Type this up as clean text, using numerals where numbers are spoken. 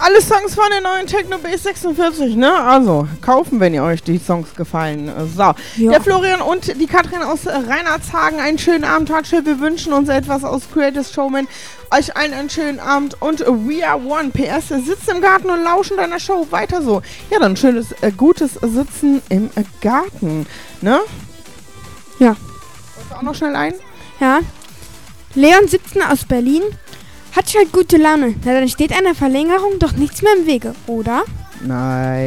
alle Songs von der neuen Techno Base 46, ne? Also, kaufen, wenn ihr euch die Songs gefallen. So, Ja. der Florian und die Katrin aus Reinhardshagen, einen schönen Abend. Wir wünschen uns etwas aus Creative Showman. Euch allen einen schönen Abend und We Are One. PS, sitzt im Garten und lauschen deiner Show. Weiter so. Ja, dann schönes, gutes Sitzen im Garten, ne? Ja. Wolltest du auch noch schnell ein? Ja. Leon 17 aus Berlin. Hat halt gute Laune. Na, dann steht einer Verlängerung doch nichts mehr im Wege, oder? Nein.